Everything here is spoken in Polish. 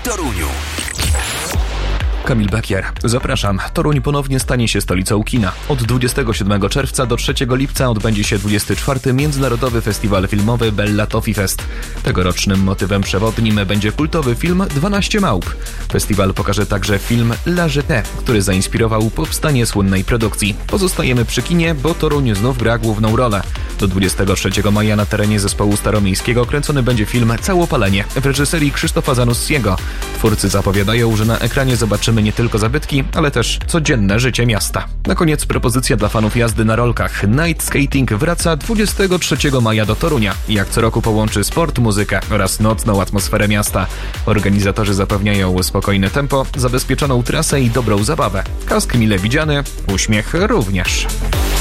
Toruniu. Kamil Bekier. Zapraszam. Toruń ponownie stanie się stolicą kina. Od 27 czerwca do 3 lipca odbędzie się 24. Międzynarodowy Festiwal Filmowy Bella Toffee Fest. Tegorocznym motywem przewodnim będzie kultowy film 12 małp. Festiwal pokaże także film La Jetée, który zainspirował powstanie słynnej produkcji. Pozostajemy przy kinie, bo Toruń znów gra główną rolę. Do 23 maja na terenie zespołu staromiejskiego kręcony będzie film Całopalenie w reżyserii Krzysztofa Zanussiego. Twórcy zapowiadają, że na ekranie zobaczymy nie tylko zabytki, ale też codzienne życie miasta. Na koniec propozycja dla fanów jazdy na rolkach. Night Skating wraca 23 maja do Torunia. Jak co roku połączy sport, muzykę oraz nocną atmosferę miasta. Organizatorzy zapewniają spokojne tempo, zabezpieczoną trasę i dobrą zabawę. Kask mile widziany, uśmiech również.